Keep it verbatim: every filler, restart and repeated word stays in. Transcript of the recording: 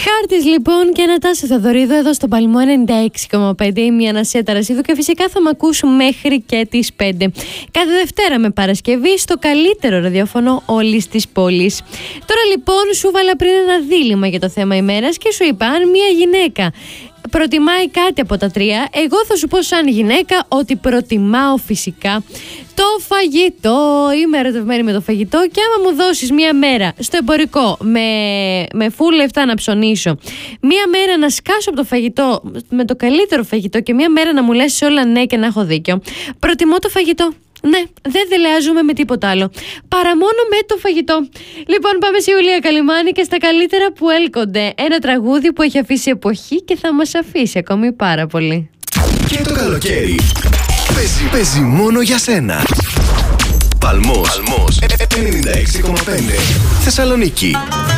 Χάρτης λοιπόν και Νατάσα Θεοδωρίδου εδώ στο Παλμό ενενήντα έξι κόμμα πέντε. Είμαι η Ανασία Ταρασίδου και φυσικά θα μ' ακούσουν μέχρι και τις πέντε. Κάθε Δευτέρα με Παρασκευή στο καλύτερο ραδιόφωνο όλης της πόλης. Τώρα λοιπόν σου βάλα πριν ένα δίλημμα για το θέμα ημέρας και σου είπα, αν μια γυναίκα προτιμάει κάτι από τα τρία, εγώ θα σου πω σαν γυναίκα ότι προτιμάω φυσικά το φαγητό. Είμαι ερωτευμένη με το φαγητό και άμα μου δώσεις μία μέρα στο εμπορικό με, με φουλ λεφτά να ψωνίσω, μία μέρα να σκάσω από το φαγητό με το καλύτερο φαγητό και μία μέρα να μου λες σε όλα ναι και να έχω δίκιο, προτιμώ το φαγητό. Ναι, δεν δελεάζουμε με τίποτα άλλο παρά μόνο με το φαγητό. Λοιπόν, πάμε σε Ιουλία Καλυμάνη και στα καλύτερα που έλκονται. Ένα τραγούδι που έχει αφήσει εποχή και θα μας αφήσει ακόμη πάρα πολύ. Και το καλοκαίρι παίζει, παίζει μόνο για σένα. Παλμός, Παλμός ενενήντα έξι κόμμα πέντε Θεσσαλονίκη.